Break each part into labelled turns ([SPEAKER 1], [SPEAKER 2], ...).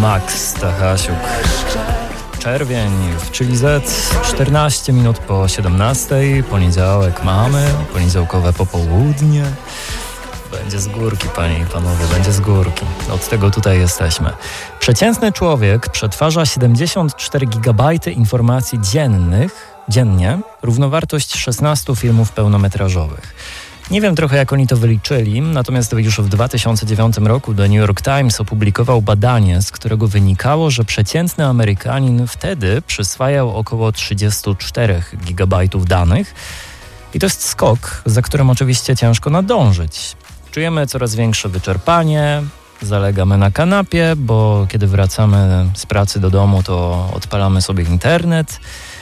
[SPEAKER 1] Max Stachasiuk. Czerwień w Chili Z, 14 minut po 17, poniedziałek mamy, poniedziałkowe popołudnie. Będzie z górki, panie i panowie, będzie z górki. Od tego tutaj jesteśmy. Przeciętny człowiek przetwarza 74 GB informacji dziennie, równowartość 16 filmów pełnometrażowych. Nie wiem trochę, jak oni to wyliczyli, natomiast już w 2009 roku The New York Times opublikował badanie, z którego wynikało, że przeciętny Amerykanin wtedy przyswajał około 34 gigabajtów danych. I to jest skok, za którym oczywiście ciężko nadążyć. Czujemy coraz większe wyczerpanie, zalegamy na kanapie, bo kiedy wracamy z pracy do domu, to odpalamy sobie internet,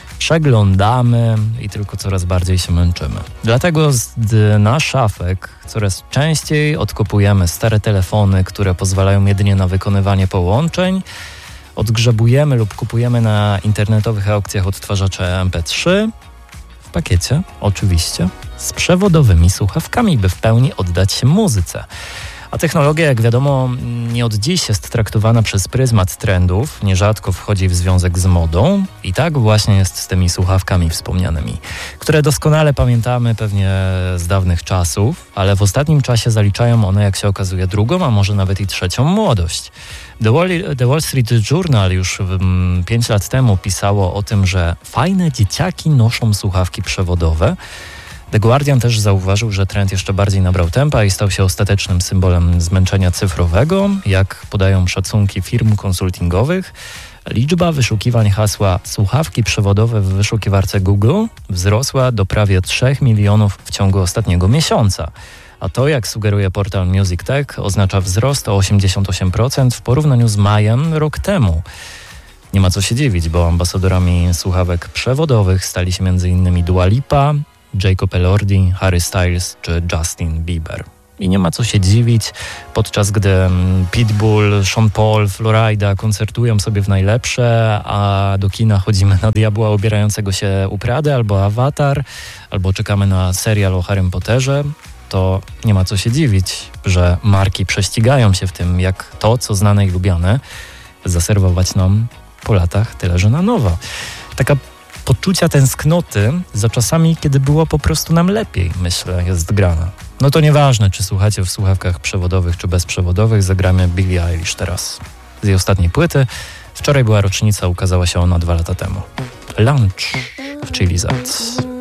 [SPEAKER 1] przeglądamy i tylko coraz bardziej się męczymy. Dlatego z dna szafek coraz częściej odkopujemy stare telefony, które pozwalają jedynie na wykonywanie połączeń, odgrzebujemy lub kupujemy na internetowych aukcjach odtwarzacze MP3, w pakiecie oczywiście, z przewodowymi słuchawkami, by w pełni oddać się muzyce. A technologia, jak wiadomo, nie od dziś jest traktowana przez pryzmat trendów, nierzadko wchodzi w związek z modą i tak właśnie jest z tymi słuchawkami wspomnianymi, które doskonale pamiętamy pewnie z dawnych czasów, ale w ostatnim czasie zaliczają one, jak się okazuje, drugą, a może nawet i trzecią młodość. The Wall Street Journal już 5 lat temu pisało o tym, że fajne dzieciaki noszą słuchawki przewodowe. The Guardian też zauważył, że trend jeszcze bardziej nabrał tempa i stał się ostatecznym symbolem zmęczenia cyfrowego. Jak podają szacunki firm konsultingowych, liczba wyszukiwań hasła słuchawki przewodowe w wyszukiwarce Google wzrosła do prawie 3 milionów w ciągu ostatniego miesiąca. A to, jak sugeruje portal Music Tech, oznacza wzrost o 88% w porównaniu z majem rok temu. Nie ma co się dziwić, bo ambasadorami słuchawek przewodowych stali się m.in. Dua Lipa, Jacob Elordi, Harry Styles czy Justin Bieber. I nie ma co się dziwić, podczas gdy Pitbull, Sean Paul, Florida koncertują sobie w najlepsze, a do kina chodzimy na diabła ubierającego się u Prady albo Avatar, albo czekamy na serial o Harrym Potterze, to nie ma co się dziwić, że marki prześcigają się w tym, jak to, co znane i lubiane, zaserwować nam po latach tyle, że na nowo. Taka poczucia tęsknoty za czasami, kiedy było po prostu nam lepiej, myślę, jest grana. No to nieważne, czy słuchacie w słuchawkach przewodowych, czy bezprzewodowych, zagramy Billie Eilish teraz. Z jej ostatniej płyty. Wczoraj była rocznica, ukazała się ona 2 lata temu. Lunch w Chili Z.